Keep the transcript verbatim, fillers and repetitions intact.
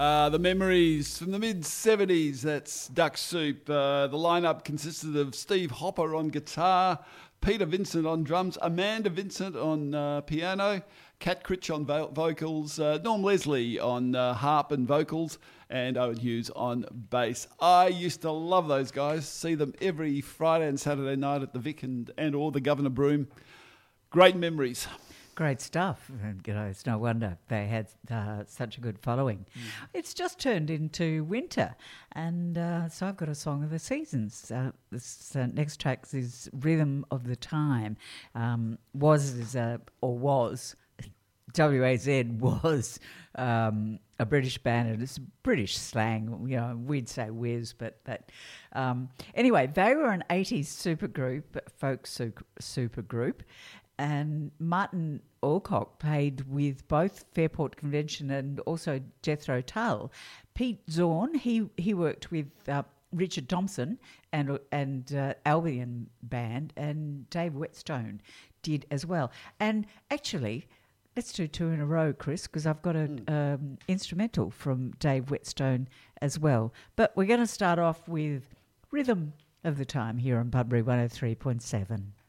Uh, the memories from the mid-seventies, that's Duck Soup. Uh, the lineup consisted of Steve Hopper on guitar, Peter Vincent on drums, Amanda Vincent on uh, piano, Kat Critch on vo- vocals, uh, Norm Leslie on uh, harp and vocals, and Owen Hughes on bass. I used to love those guys, see them every Friday and Saturday night at the Vic and, and or the Governor Broome. Great memories. Great stuff. And, you know, it's no wonder they had uh, such a good following. Mm. It's just turned into winter, and uh, so I've got a song of the seasons. Uh, this uh, next track is Rhythm of the Time. Um, was is a, or was W A Z was um, a British band, and it's British slang. You know, we'd say whiz, but that. Um, anyway, they were an eighties supergroup, folk super, supergroup. And Martin Alcock played with both Fairport Convention and also Jethro Tull. Pete Zorn, he he worked with uh, Richard Thompson and and uh, Albion Band, and Dave Whetstone did as well. And actually, let's do two in a row, Chris, because I've got an mm. um, instrumental from Dave Whetstone as well. But we're going to start off with Rhythm of the Time here on Budbury one oh three point seven.